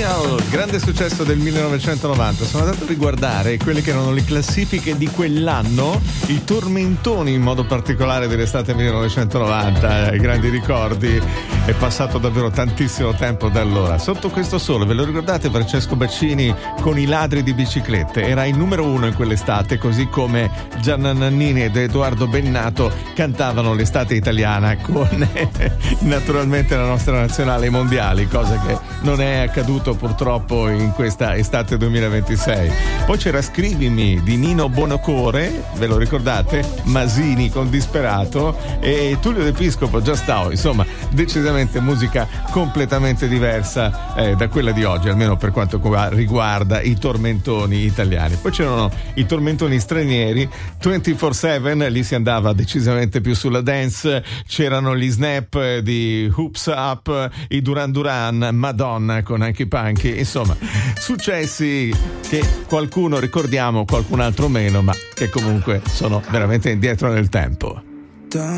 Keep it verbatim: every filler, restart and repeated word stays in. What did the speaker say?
Daniel, grande successo del millenovecentonovanta. Sono andato a riguardare quelle che erano le classifiche di quell'anno, i tormentoni in modo particolare dell'estate millenovecentonovanta, eh, grandi ricordi. È passato davvero tantissimo tempo da allora. Sotto questo sole, ve lo ricordate Francesco Baccini con I ladri di biciclette? Era il numero uno in quell'estate, così come Gianna Nannini ed Edoardo Bennato cantavano l'estate italiana con naturalmente la nostra nazionale ai mondiali, cosa che non è accaduto purtroppo in questa estate duemilaventisei. Poi c'era Scrivimi di Nino Bonocore, ve lo ricordate? Masini con Disperato e Tullio De Piscopo, Già Stavo. Insomma, decisamente musica completamente diversa eh, da quella di oggi, almeno per quanto riguarda i tormentoni italiani. Poi c'erano i tormentoni stranieri, ventiquattro sette, lì si andava decisamente più sulla dance. C'erano gli Snap di Hoops Up, i Duran Duran, Madonna con Hanky Panky, insomma successi che qualcuno ricordiamo, qualcun altro meno, ma che comunque sono veramente indietro nel tempo.